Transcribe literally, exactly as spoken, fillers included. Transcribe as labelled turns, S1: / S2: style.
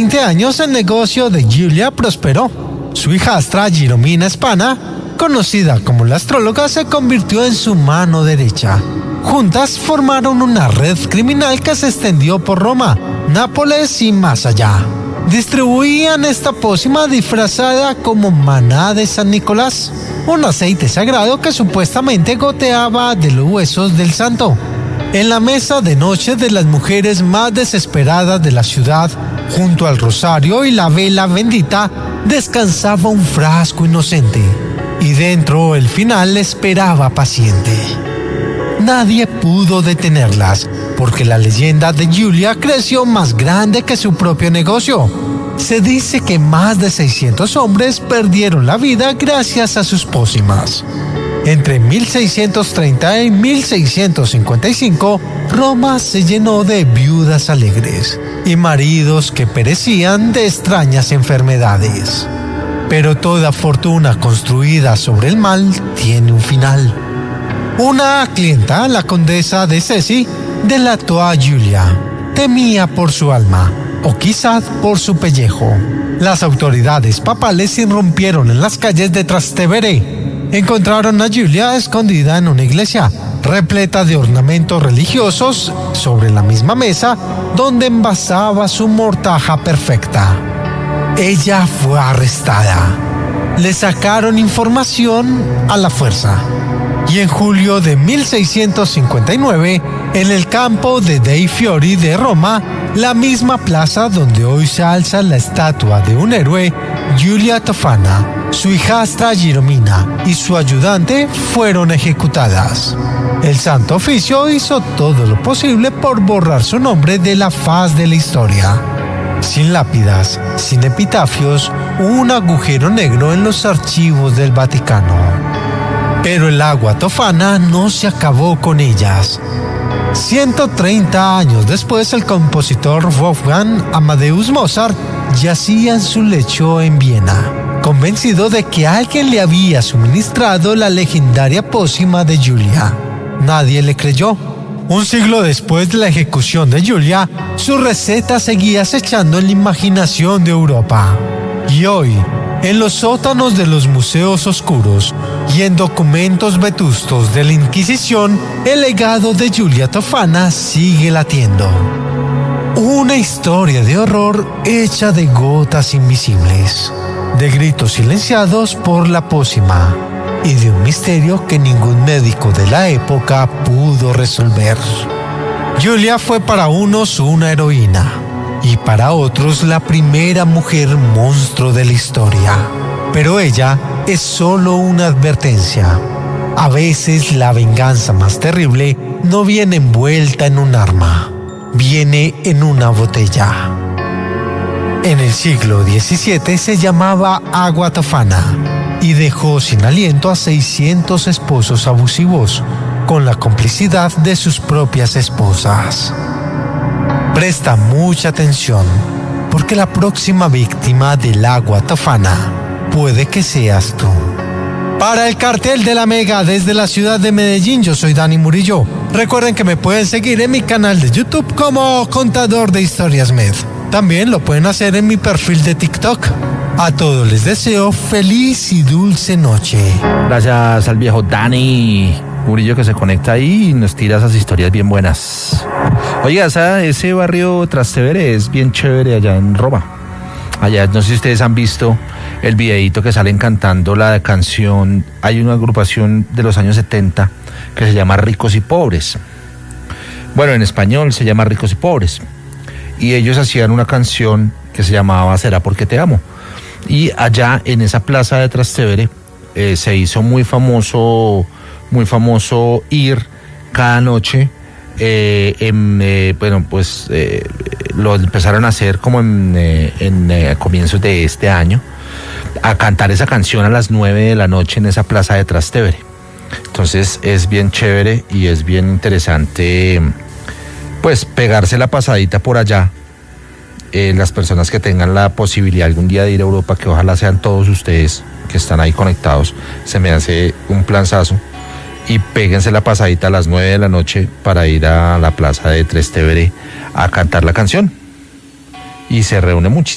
S1: veinte años el negocio de Giulia prosperó. Su hijastra Giromina Spana, conocida como la astróloga, se convirtió en su mano derecha. Juntas formaron una red criminal que se extendió por Roma, Nápoles y más allá. Distribuían esta pócima disfrazada como maná de San Nicolás, un aceite sagrado que supuestamente goteaba de los huesos del santo. En la mesa de noche de las mujeres más desesperadas de la ciudad, junto al rosario y la vela bendita, descansaba un frasco inocente, y dentro el final esperaba paciente. Nadie pudo detenerlas, porque la leyenda de Giulia creció más grande que su propio negocio. Se dice que más de seiscientos hombres perdieron la vida gracias a sus pócimas. Entre mil seiscientos treinta y mil seiscientos cincuenta y cinco, Roma se llenó de viudas alegres y maridos que perecían de extrañas enfermedades. Pero toda fortuna construida sobre el mal tiene un final. Una clienta, la condesa de Ceci, delató a Giulia. Temía por su alma, o quizás por su pellejo. Las autoridades papales irrumpieron en las calles de Trastevere. Encontraron a Giulia escondida en una iglesia, repleta de ornamentos religiosos, sobre la misma mesa donde envasaba su mortaja perfecta. Ella fue arrestada. Le sacaron información a la fuerza. Y en julio de mil seiscientos cincuenta y nueve, en el campo de Dei Fiori de Roma, la misma plaza donde hoy se alza la estatua de un héroe, Giulia Tofana, su hijastra Giromina y su ayudante fueron ejecutadas. El Santo Oficio hizo todo lo posible por borrar su nombre de la faz de la historia. Sin lápidas, sin epitafios, un agujero negro en los archivos del Vaticano. Pero el agua Tofana no se acabó con ellas. ciento treinta años después, el compositor Wolfgang Amadeus Mozart yacía en su lecho en Viena, convencido de que alguien le había suministrado la legendaria pócima de Giulia. Nadie le creyó. Un siglo después de la ejecución de Giulia, su receta seguía acechando en la imaginación de Europa. Y hoy, en los sótanos de los museos oscuros y en documentos vetustos de la Inquisición, el legado de Giulia Tofana sigue latiendo. Una historia de horror hecha de gotas invisibles, de gritos silenciados por la pócima y de un misterio que ningún médico de la época pudo resolver. Giulia fue para unos una heroína y para otros la primera mujer monstruo de la historia. Pero ella es solo una advertencia. A veces la venganza más terrible no viene envuelta en un arma, viene en una botella. En el siglo diecisiete se llamaba agua Tofana y dejó sin aliento a seiscientos esposos abusivos, con la complicidad de sus propias esposas. Presta mucha atención, porque la próxima víctima del agua Tofana puede que seas tú. Para el Cartel de la Mega desde la ciudad de Medellín, yo soy Dani Murillo. Recuerden que me pueden seguir en mi canal de YouTube como Contador de Historias Med. También lo pueden hacer en mi perfil de TikTok. A todos les deseo feliz y dulce noche.
S2: Gracias al viejo Dani Murillo que se conecta ahí y nos tira esas historias bien buenas. Oiga, esa, ese barrio Trastevere es bien chévere allá en Roma. Allá, no sé si ustedes han visto el videíto que salen cantando la canción. Hay una agrupación de los años setenta que se llama Ricos y Pobres. Bueno, en español se llama Ricos y Pobres. Y ellos hacían una canción que se llamaba Será porque te amo. Y allá en esa plaza de Trastevere eh, se hizo muy famoso, muy famoso ir cada noche. Eh, en, eh, bueno, pues eh, lo empezaron a hacer como en, eh, en eh, comienzos de este año, a cantar esa canción a las nueve de la noche en esa plaza de Trastevere. Entonces es bien chévere y es bien interesante, pues, pegarse la pasadita por allá. Eh, las personas que tengan la posibilidad algún día de ir a Europa, que ojalá sean todos ustedes que están ahí conectados, se me hace un planzazo. Y péguense la pasadita a las nueve de la noche para ir a la plaza de Trastevere a cantar la canción. Y se reúne muchísimo.